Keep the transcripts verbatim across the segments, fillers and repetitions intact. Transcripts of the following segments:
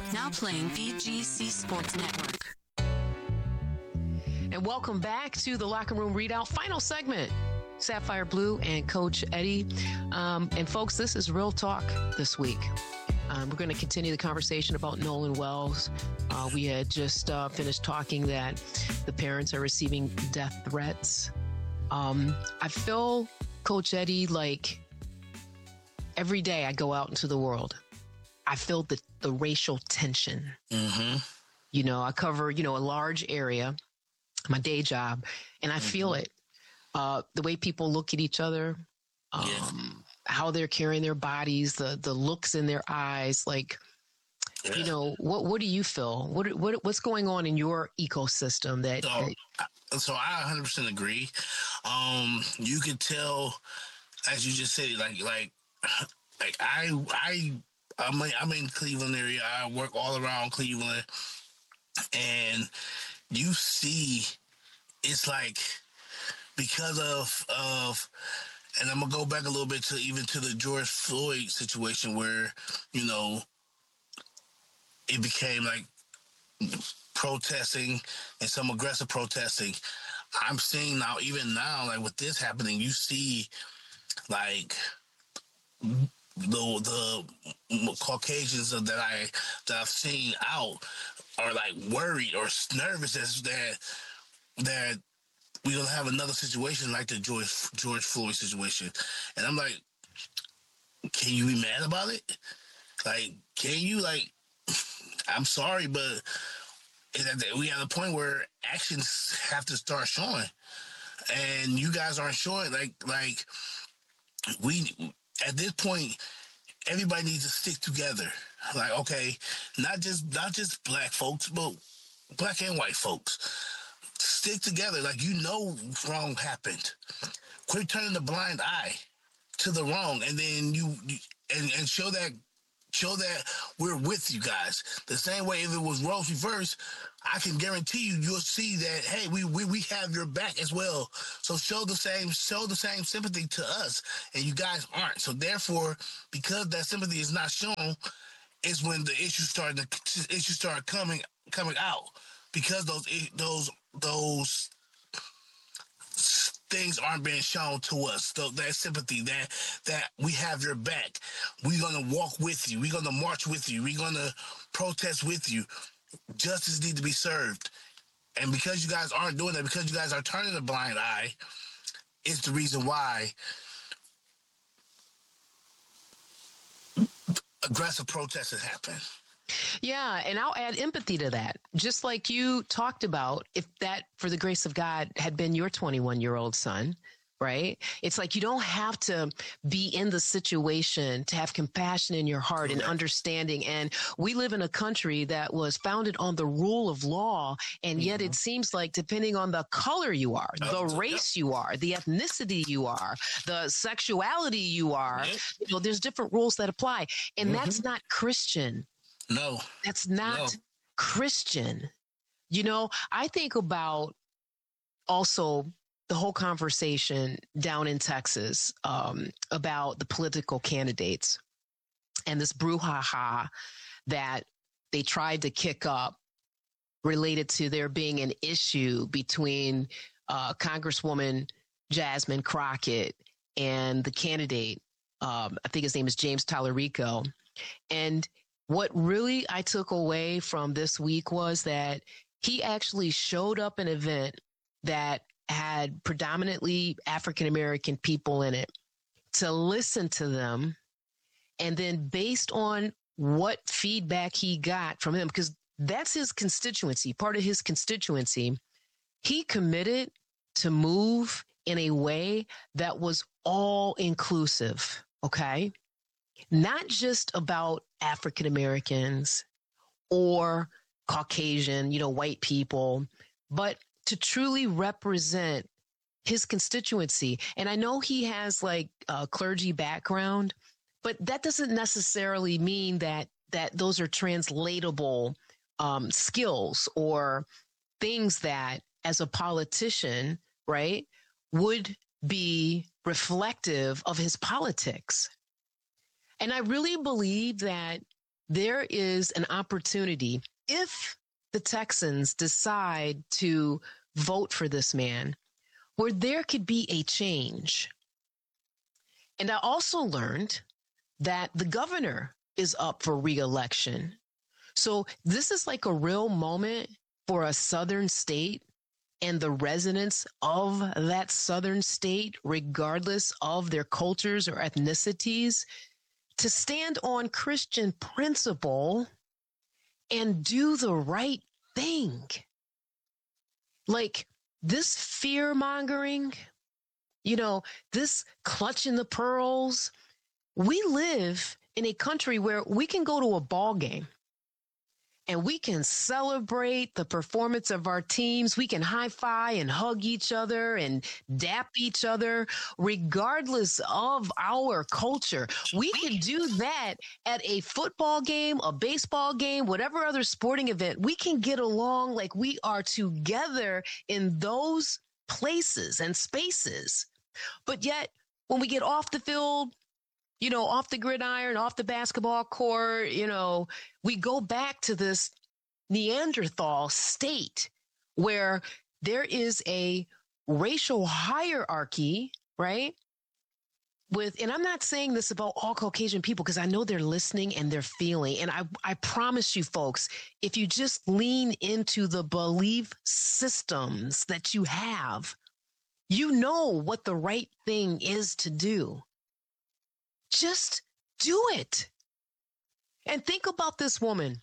Now playing V G C Sports Network. And welcome back to the Locker Room Readout, final segment. Sapphire Blue and Coach Eddie. Um, and folks, this is Real Talk this week. Um, we're going to continue the conversation about Nolan Wells. Uh, we had just uh, finished talking that the parents are receiving death threats. Um, I feel, Coach Eddie, like every day I go out into the world, I feel the, the racial tension. Mm-hmm. You know, I cover, you know, a large area, my day job, and I mm-hmm. feel it. Uh, the way people look at each other, um, yeah. how they're carrying their bodies, the the looks in their eyes, like, yeah. you know, what what do you feel? What what what's going on in your ecosystem? That so, that- so I one hundred percent agree. Um, you can tell, as you just said, like like like I I I'm in, I'm in Cleveland area. I work all around Cleveland, and you see, it's like because of of. And I'm going to go back a little bit to even to the George Floyd situation where, you know, it became like protesting and some aggressive protesting. I'm seeing now, even now, like with this happening, you see like the the Caucasians that I that I've seen out are like worried or nervous as that that we're going to have another situation like the George, George Floyd situation. And I'm like, can you be mad about it? Like, can you, like, I'm sorry, but we have a point where actions have to start showing. And you guys aren't showing, like, like, we, at this point, everybody needs to stick together. Like, okay, not just, not just black folks, but black and white folks. Stick together, like you know wrong happened. Quit turning the blind eye to the wrong, and then you, you and, and show that show that we're with you guys. The same way if it was roles reversed, I can guarantee you you'll see that hey, we we we have your back as well. So show the same show the same sympathy to us, and you guys aren't. So therefore, because that sympathy is not shown, is when the issues start the issues start coming coming out. Because those those those things aren't being shown to us, so that sympathy, that that we have your back, we're gonna walk with you, we're gonna march with you, we're gonna protest with you. Justice needs to be served, and because you guys aren't doing that, because you guys are turning a blind eye, it's the reason why aggressive protests have happened. Yeah, and I'll add empathy to that. Just like you talked about, if that, for the grace of God, had been your twenty-one-year-old son, right? It's like you don't have to be in the situation to have compassion in your heart and understanding. And we live in a country that was founded on the rule of law, and yet mm-hmm. it seems like depending on the color you are, the race you are, the ethnicity you are, the sexuality you are, you know, there's different rules that apply. And mm-hmm. that's not Christian. No, that's not no. Christian. You know, I think about also the whole conversation down in Texas um, about the political candidates and this brouhaha that they tried to kick up related to there being an issue between uh, Congresswoman Jasmine Crockett and the candidate. Um, I think his name is James Tallarico. And what really I took away from this week was that he actually showed up an event that had predominantly African-American people in it to listen to them. And then based on what feedback he got from him, because that's his constituency, part of his constituency, he committed to move in a way that was all inclusive. Okay. Not just about African Americans or Caucasian, you know, white people, but to truly represent his constituency. And I know he has like a clergy background, but that doesn't necessarily mean that that those are translatable um, skills or things that as a politician, right, would be reflective of his politics. And I really believe that there is an opportunity if the Texans decide to vote for this man, where there could be a change. And I also learned that the governor is up for re-election. So this is like a real moment for a southern state and the residents of that southern state, regardless of their cultures or ethnicities, to stand on Christian principle and do the right thing. Like this fear mongering, you know, this clutching the pearls. We live in a country where we can go to a ball game and we can celebrate the performance of our teams. We can high five and hug each other and dap each other, regardless of our culture. We can do that at a football game, a baseball game, whatever other sporting event. We can get along like we are together in those places and spaces. But yet, when we get off the field, you know, off the gridiron, off the basketball court, you know, we go back to this Neanderthal state where there is a racial hierarchy, right? With, and I'm not saying this about all Caucasian people because I know they're listening and they're feeling. And I, I promise you folks, if you just lean into the belief systems that you have, you know what the right thing is to do. Just do it. And think about this woman.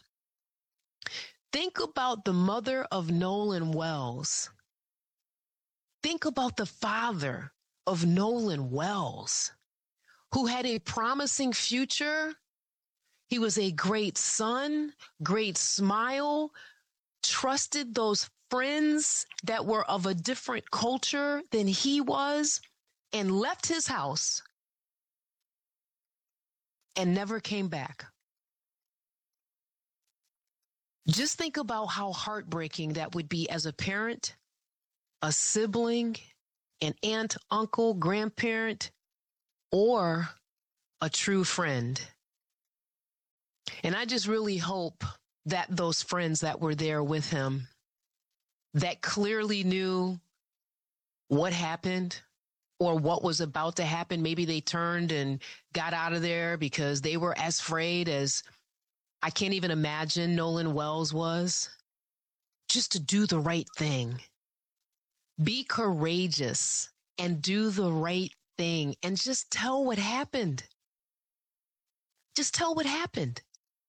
Think about the mother of Nolan Wells. Think about the father of Nolan Wells, who had a promising future. He was a great son, great smile, trusted those friends that were of a different culture than he was, and left his house and never came back. Just think about how heartbreaking that would be as a parent, a sibling, an aunt, uncle, grandparent, or a true friend. And I just really hope that those friends that were there with him, that clearly knew what happened or what was about to happen, maybe they turned and got out of there because they were as afraid as I can't even imagine Nolan Wells was, just to do the right thing. Be courageous and do the right thing and just tell what happened. Just tell what happened.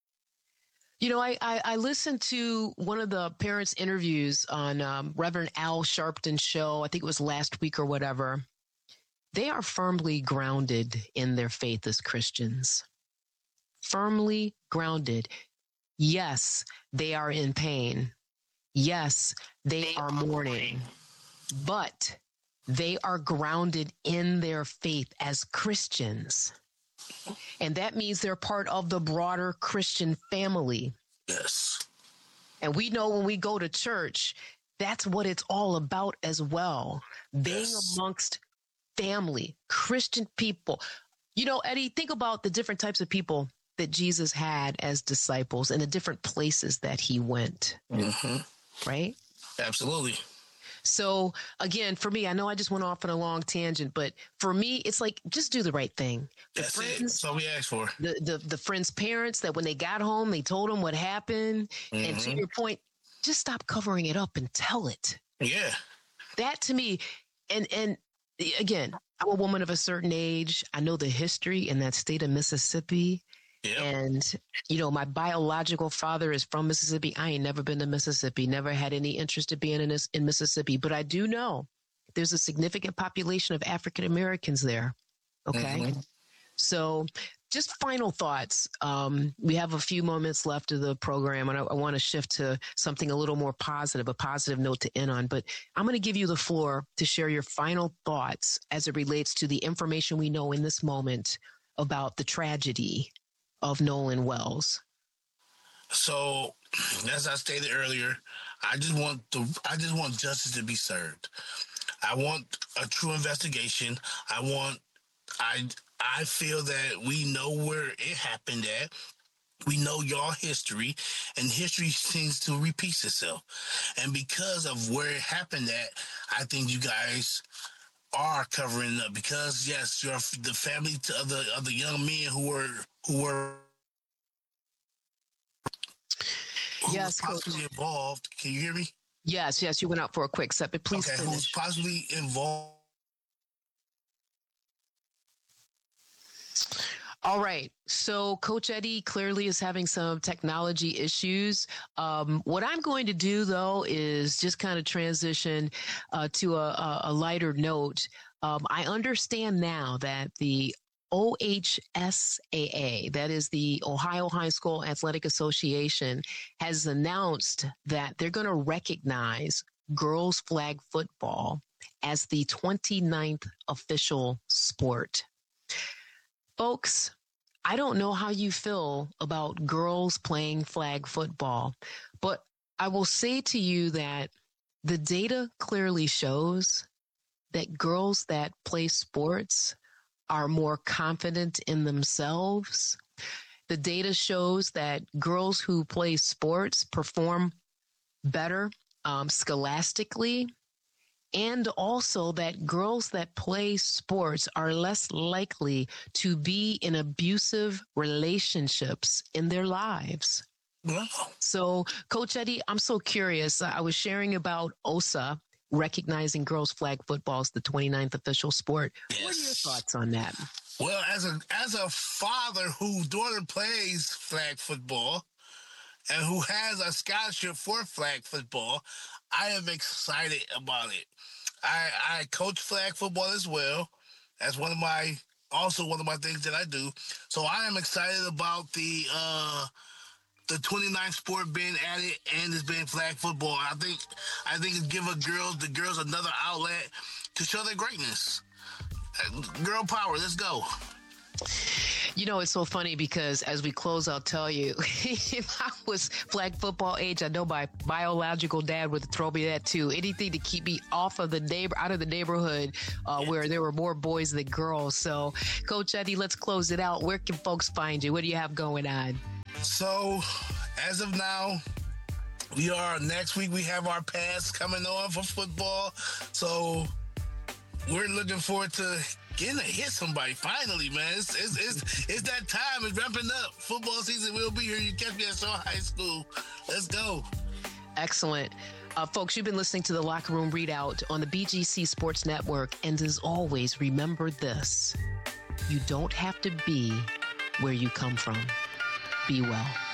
You know, I, I, I listened to one of the parents' interviews on um, Reverend Al Sharpton's show. I think it was last week or whatever. They are firmly grounded in their faith as Christians. Firmly grounded. Yes, they are in pain. Yes, they, they are mourning. But they are grounded in their faith as Christians. And that means they're part of the broader Christian family. Yes. And we know when we go to church, that's what it's all about as well. Being yes. amongst family, Christian people. You know, Eddie, think about the different types of people that Jesus had as disciples and the different places that he went. Mm-hmm. Right? Absolutely. So again, for me, I know I just went off on a long tangent, but for me, it's like, just do the right thing. The That's friends, it. That's all we asked for. The, the, the friends' parents that when they got home, they told them what happened. Mm-hmm. And to your point, just stop covering it up and tell it. Yeah. That to me, and, and again, I'm a woman of a certain age. I know the history in that state of Mississippi. Yep. And, you know, my biological father is from Mississippi. I ain't never been to Mississippi, never had any interest in being in, this, in Mississippi. But I do know there's a significant population of African Americans there. Okay. Mm-hmm. So just final thoughts. Um, we have a few moments left of the program, and I, I want to shift to something a little more positive, a positive note to end on. But I'm going to give you the floor to share your final thoughts as it relates to the information we know in this moment about the tragedy of Nolan Wells. So, as I stated earlier, I just want the I just want justice to be served. I want a true investigation. I want I I feel that we know where it happened at. We know y'all history, and history seems to repeat itself. And because of where it happened at, I think you guys are covering up. Because yes, you're the family of the of the young men who were who were who Yes, was possibly Coach. involved. Can you hear me? Yes, yes, you went out for a quick second. Please Okay, who was finish. possibly involved. All right. So Coach Eddie clearly is having some technology issues. Um, what I'm going to do, though, is just kind of transition uh, to a, a lighter note. Um, I understand now that the O H S A A, that is the Ohio High School Athletic Association, has announced that they're going to recognize girls flag football as the twenty-ninth official sport. Folks, I don't know how you feel about girls playing flag football, but I will say to you that the data clearly shows that girls that play sports are more confident in themselves. The data shows that girls who play sports perform better um, scholastically, and also that girls that play sports are less likely to be in abusive relationships in their lives. Wow. So, Coach Eddie, I'm so curious. I was sharing about O S A recognizing girls flag football as the twenty-ninth official sport. Yes. What are your thoughts on that? Well, as a as a father whose daughter plays flag football and who has a scholarship for flag football, I am excited about it. I, I coach flag football as well. That's one of my also one of my things that I do. So I am excited about the uh, the twenty-ninth sport being added and it's being flag football. I think I think it give a girls the girls another outlet to show their greatness. Girl power, let's go. You know, it's so funny because as we close, I'll tell you, if I was flag football age, I know my biological dad would throw me that too. Anything to keep me off of the neighbor, out of the neighborhood uh, where there were more boys than girls. So, Coach Eddie, let's close it out. Where can folks find you? What do you have going on? So, as of now, we are next week. We have our pass coming on for football. So, we're looking forward to getting to hit somebody finally, man. It's, it's, it's, it's that time. It's ramping up. Football season will be here. You catch me at Shaw High School. Let's go. Excellent. Uh, folks, you've been listening to the Locker Room Readout on the B G C Sports Network. And as always, remember this. You don't have to be where you come from. Be well.